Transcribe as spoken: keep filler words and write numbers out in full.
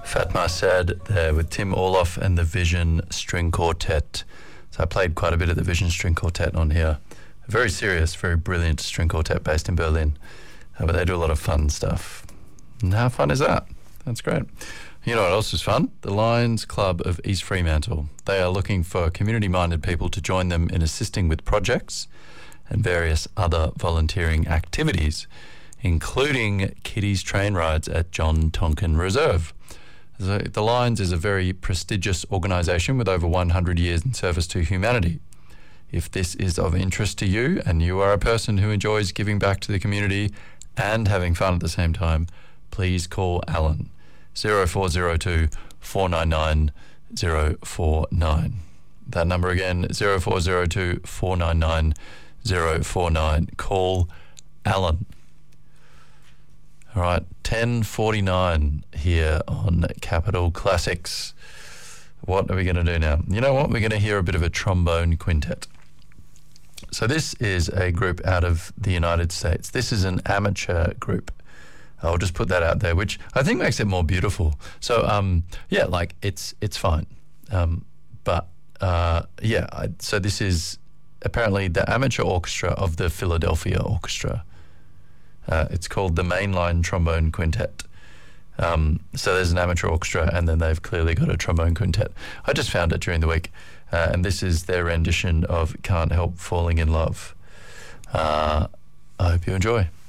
Fatma Sad there with Tim Orloff and the Vision String Quartet. So I played quite a bit of the Vision String Quartet on here. A very serious, very brilliant string quartet based in Berlin. Uh, but they do a lot of fun stuff. And how fun is that? That's great. You know what else is fun? The Lions Club of East Fremantle. They are looking for community-minded people to join them in assisting with projects and various other volunteering activities, including kiddies train rides at John Tonkin Reserve. The, the Lions is a very prestigious organisation with over one hundred years in service to humanity. If this is of interest to you and you are a person who enjoys giving back to the community and having fun at the same time, please call Alan, zero four zero two, four nine nine, zero four nine. That number again, zero four zero two, four nine nine, zero four nine. Call Alan. All right, ten forty-nine here on Capital Classics. What are we going to do now? You know what? We're going to hear a bit of a trombone quintet. So this is a group out of the United States. This is an amateur group. I'll just put that out there, which I think makes it more beautiful. So, um, yeah, like it's it's fine. Um, but, uh, yeah, I, so this is apparently the amateur orchestra of the Philadelphia Orchestra. Uh, it's called the Mainline Trombone Quintet. Um, so there's an amateur orchestra, and then they've clearly got a trombone quintet. I just found it during the week, uh, and this is their rendition of Can't Help Falling in Love. Uh, I hope you enjoy.